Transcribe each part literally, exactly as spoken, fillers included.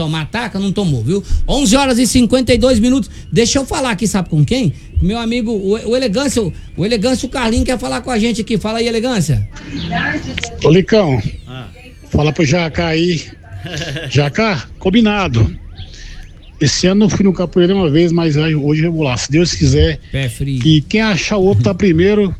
tomar taca, não tomou, viu? onze horas e cinquenta e dois minutos. Deixa eu falar aqui, sabe com quem? Meu amigo, o, o Elegância, o, o Elegância, o Carlinho quer falar com a gente aqui. Fala aí, Elegância. Ô, Licão, ah. fala pro Jacá aí. Jacá, combinado. Esse ano eu fui no capoeira uma vez, mas hoje eu vou lá. Se Deus quiser. Pé frio. E quem achar o outro tá primeiro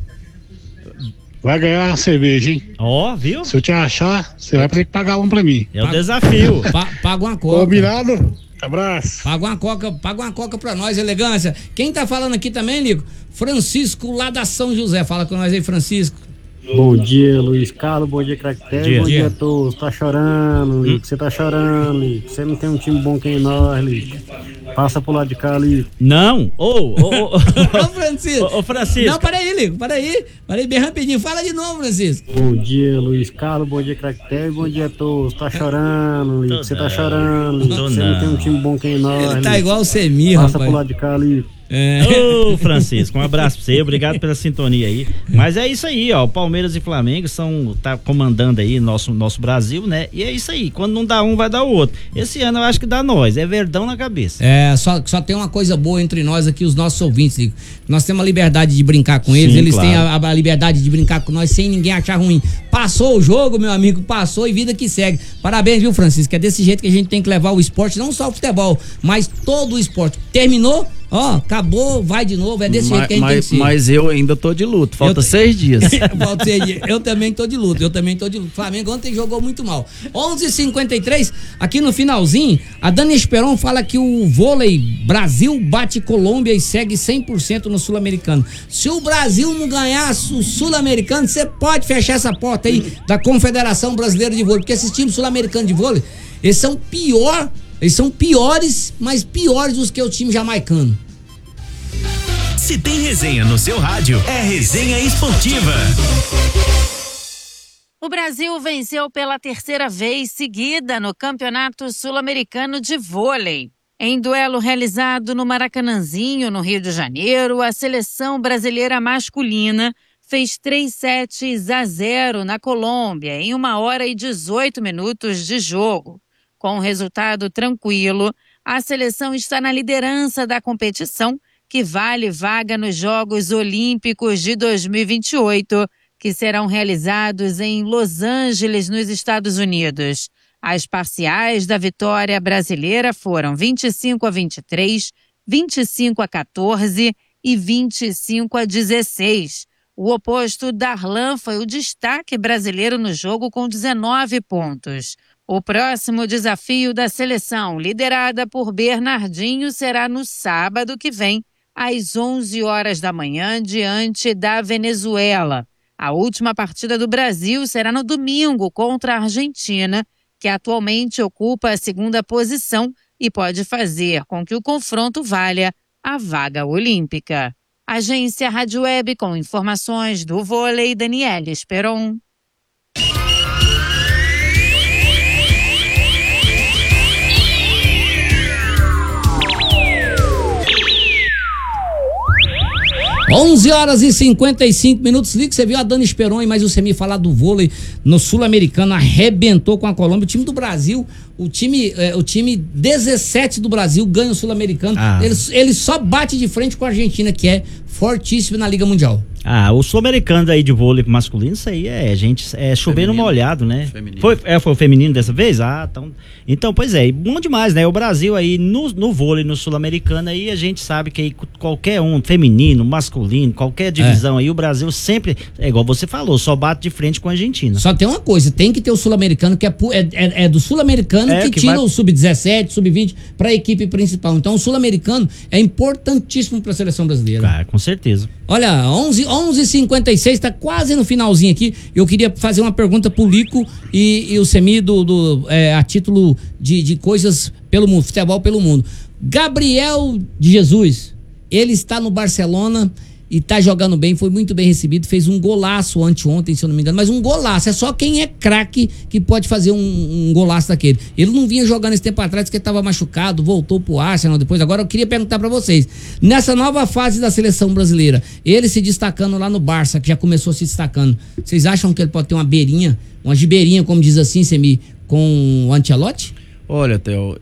vai ganhar a cerveja, hein? Ó, oh, viu? Se eu te achar, você vai ter que pagar um pra mim. É o desafio. Pa, paga uma coca. Combinado? Abraço. Paga uma coca, paga uma coca pra nós, Elegância. Quem tá falando aqui também, Nico? Francisco lá da São José. Fala com nós aí, Francisco. Bom dia, Luiz Carlos, bom dia, Cracktel, bom dia a todos. Tá chorando, Lico, hum. você tá chorando, Lico. Você não tem um time bom que nós, Lico. Passa pro lado de cá, Lico. Não, ô, ô, ô, Francisco. Ô, Francisco. Não, peraí, Lico, peraí, peraí bem rapidinho, fala de novo, Francisco. Bom dia, Luiz Carlos, bom dia, Cracktel, bom dia a todos. Tá chorando, Lico, você tá chorando, Lico. Você não tem um time bom que nós, Ele tá Lico. igual o Semir, Passa rapaz. pro lado de cá, Lico. É. Ô, Francisco, um abraço pra você, obrigado pela sintonia aí. Mas é isso aí, ó, Palmeiras e Flamengo são, tá comandando aí nosso, nosso Brasil, né? E é isso aí, quando não dá um, vai dar o outro. Esse ano eu acho que dá nós, é verdão na cabeça. É, só, só tem uma coisa boa entre nós aqui, os nossos ouvintes, Lico. Nós temos a liberdade de brincar com eles, Sim, eles claro. têm a, a liberdade de brincar com nós sem ninguém achar ruim. Passou o jogo, meu amigo, passou e vida que segue. Parabéns, viu, Francisco? É desse jeito que a gente tem que levar o esporte, não só o futebol, mas todo o esporte. Terminou? Ó, acabou, vai de novo, é desse mas, jeito que a gente mas, tem que ser. Mas eu ainda tô de luto, falta eu, seis dias. Falta seis dias. Eu também tô de luto, eu também tô de luto. Flamengo ontem jogou muito mal. onze e cinquenta e três, aqui no finalzinho, a Dani Esperon fala que o vôlei Brasil bate Colômbia e segue cem por cento no Sul-Americano. Se o Brasil não ganhar o Sul-Americano, você pode fechar essa porta aí da Confederação Brasileira de Vôlei, porque esses times sul-americanos de vôlei, eles são pior, eles são piores, mas piores do que o time jamaicano. Se tem resenha no seu rádio, é Resenha Esportiva. O Brasil venceu pela terceira vez seguida no Campeonato Sul-Americano de Vôlei. Em duelo realizado no Maracanãzinho, no Rio de Janeiro, a seleção brasileira masculina fez três sets a zero na Colômbia em uma hora e dezoito minutos de jogo. Com o resultado tranquilo, a seleção está na liderança da competição, que vale vaga nos Jogos Olímpicos de dois mil e vinte e oito, que serão realizados em Los Angeles, nos Estados Unidos. As parciais da vitória brasileira foram vinte e cinco a vinte e três, vinte e cinco a quatorze e vinte e cinco a dezesseis. O oposto, Darlan, foi o destaque brasileiro no jogo com dezenove pontos. O próximo desafio da seleção, liderada por Bernardinho, será no sábado que vem, às onze horas da manhã, diante da Venezuela. A última partida do Brasil será no domingo contra a Argentina, que atualmente ocupa a segunda posição e pode fazer com que o confronto valha a vaga olímpica. Agência Rádio Web com informações do vôlei, Daniela Esperon. onze horas e cinquenta e cinco minutos. Liga, você viu a Dani Esperon e mais o Semi falar do vôlei no Sul-Americano, arrebentou com a Colômbia. O time do Brasil, o time, é, o time dezessete do Brasil ganha o Sul-Americano. Ah. Ele, ele só bate de frente com a Argentina, que é fortíssimo na Liga Mundial. Ah, o sul-americano aí de vôlei masculino, isso aí é, gente, é chover no molhado, né? Feminino. Foi, é, foi o feminino dessa vez? Ah, então, então, pois é, bom demais, né? O Brasil aí, no, no vôlei, no sul-americano aí, a gente sabe que aí qualquer um, feminino, masculino, qualquer divisão é. aí, o Brasil sempre, é igual você falou, só bate de frente com a Argentina. Só tem uma coisa, tem que ter o sul-americano, que é, é, é do sul-americano é, que, que tira vai... o sub dezessete, sub vinte pra equipe principal. Então o sul-americano é importantíssimo pra seleção brasileira. Ah, com certeza. Olha, onze e cinquenta e seis, tá quase no finalzinho aqui. Eu queria fazer uma pergunta pro Lico e, e o Semi do, do, é, a título de, de coisas pelo mundo, futebol pelo mundo. Gabriel de Jesus, ele está no Barcelona e tá jogando bem, foi muito bem recebido, fez um golaço anteontem, se eu não me engano, mas um golaço, é só quem é craque que pode fazer um, um golaço daquele. Ele não vinha jogando esse tempo atrás porque estava machucado, voltou pro Arsenal depois. Agora eu queria perguntar pra vocês, nessa nova fase da seleção brasileira, ele se destacando lá no Barça, que já começou se destacando, vocês acham que ele pode ter uma beirinha, uma gibeirinha, como diz assim, Semi, com o Ancelotti? Olha, Theo,